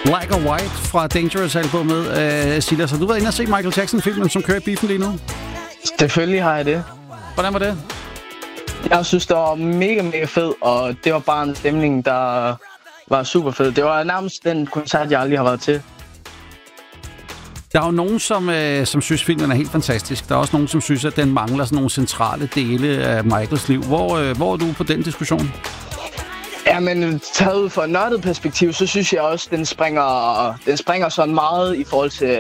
Like a White fra Dangerous-albummet. Silas, har du været inde og se Michael Jackson-filmen, som kører i biffen lige nu? Selvfølgelig har jeg det. Hvordan var det? Jeg synes, det var mega, mega fed, og det var bare en stemning, der var super fed. Det var nærmest den koncert, jeg aldrig har været til. Der er jo nogen, som synes, filmen er helt fantastisk. Der er også nogen, som synes, at den mangler sådan nogle centrale dele af Michaels liv. Hvor er du på den diskussion? Ja, men taget ud fra et nørdet perspektiv, så synes jeg også, den springer sådan meget i forhold til,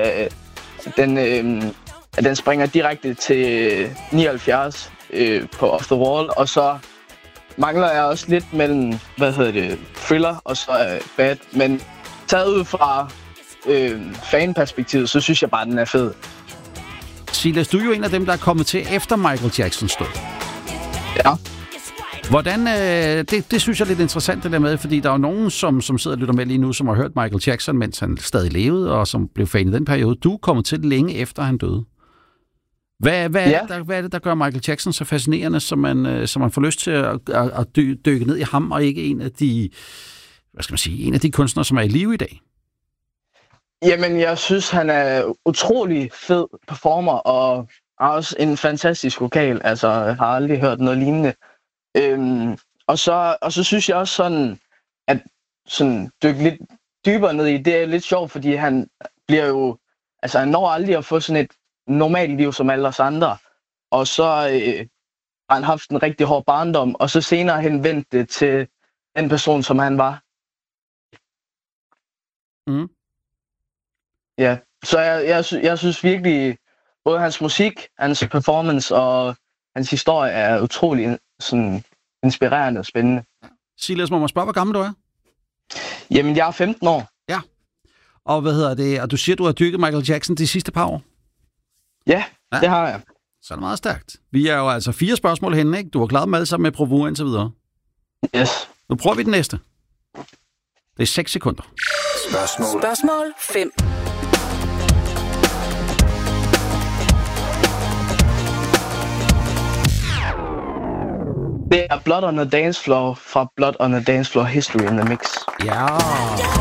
at den springer direkte til 79 på Off the Wall, og så mangler jeg også lidt mellem, Thriller og så Bad, men taget ud fra fanperspektivet, så synes jeg bare, den er fed. Silas, du er jo en af dem, der er kommet til efter Michael Jacksons død. Ja. Hvordan, det synes jeg er lidt interessant det der med, fordi der er jo nogen, som sidder og lytter med lige nu, som har hørt Michael Jackson, mens han stadig levede, og som blev fan i den periode. Du er kommet til længe efter han døde. Hvad er det, der gør Michael Jackson så fascinerende, som man får lyst til at dykke ned i ham, og ikke en af de kunstnere, som er i live i dag? Jamen, jeg synes, han er utrolig fed performer, og har også en fantastisk vokal. Altså, jeg har aldrig hørt noget lignende. Og så synes jeg også sådan, at sådan dykke lidt dybere ned i, det er lidt sjovt, fordi han bliver jo, altså han når aldrig at få sådan et normalt liv som alle os andre, og så har han haft en rigtig hård barndom, og så senere hen vendt det til den person, som han var. Mm. Ja, så jeg synes virkelig, både hans musik, hans performance og hans historie er utrolig sådan inspirerende og spændende. Silas, må man spørge, hvor gammel du er? Jamen, jeg er 15 år. Ja. Og og du siger, du har dyrket Michael Jackson de sidste par år? Ja, det har jeg. Så er det meget stærkt. Vi er jo altså 4 spørgsmål henne, ikke? Du har klaret dem alle sammen med bravur indtil videre. Yes. Nu prøver vi den næste. Det er 6 sekunder. Spørgsmål 5. Det er Blood on the Dance Floor fra Blood on the Dance Floor History in the Mix. Ja.